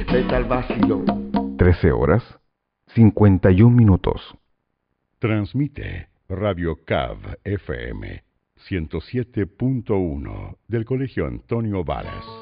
completa el vacío. 13 horas, 51 minutos. Transmite Radio CAV FM 107.1 del Colegio Antonio Varas.